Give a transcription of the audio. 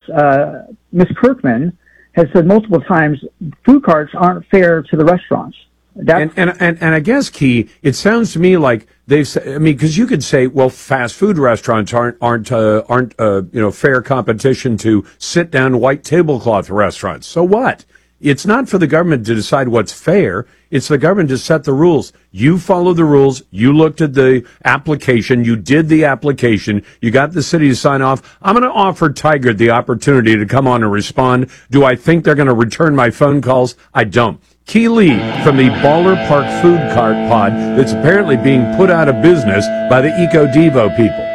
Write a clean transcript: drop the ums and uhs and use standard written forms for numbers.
Ms. Kirkman has said multiple times, food carts aren't fair to the restaurants. And I guess, Key, it sounds to me like they've said, I mean, because you could say, well, fast food restaurants aren't fair competition to sit down white tablecloth restaurants. So what? It's not for the government to decide what's fair. It's the government to set the rules. You follow the rules. You looked at the application. You did the application. You got the city to sign off. I'm going to offer Tigard the opportunity to come on and respond. Do I think they're going to return my phone calls? I don't. Key Lee from the Baller Park Food Cart Pod that's apparently being put out of business by the Eco Devo people.